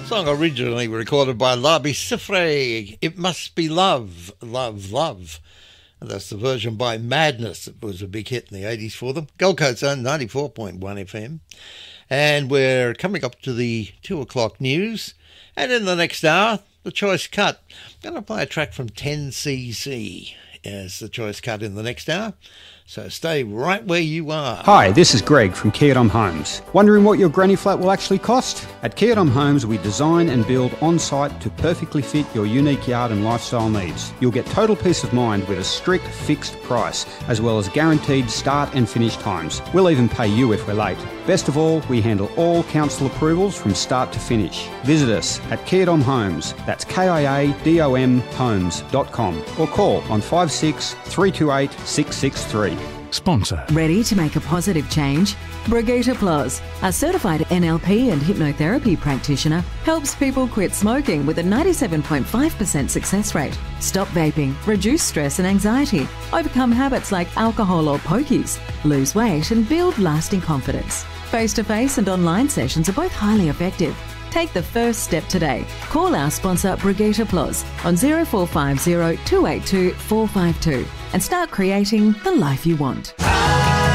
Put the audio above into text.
Song originally recorded by Labi Siffre. It Must Be Love, Love, Love. And that's the version by Madness. It was a big hit in the 80s for them. Gold Coast Zone 94.1 FM. And we're coming up to the 2 o'clock news. And in the next hour, the Choice Cut. I'm going to play a track from 10cc as the Choice Cut in the next hour. So stay right where you are. Hi, this is Greg from Kiadom Homes. Wondering what your granny flat will actually cost? At Kiadom Homes, we design and build on-site to perfectly fit your unique yard and lifestyle needs. You'll get total peace of mind with a strict fixed price, as well as guaranteed start and finish times. We'll even pay you if we're late. Best of all, we handle all council approvals from start to finish. Visit us at Kiadom Homes. That's KIADOM homes.com or call on 56 328 663. Sponsor. Ready to make a positive change? Brigitte Ploz, a certified NLP and hypnotherapy practitioner, helps people quit smoking with a 97.5% success rate, stop vaping, reduce stress and anxiety, overcome habits like alcohol or pokies, lose weight and build lasting confidence. Face-to-face and online sessions are both highly effective. Take the first step today. Call our sponsor Brigitte Ploz on 0450 282 452 and start creating the life you want.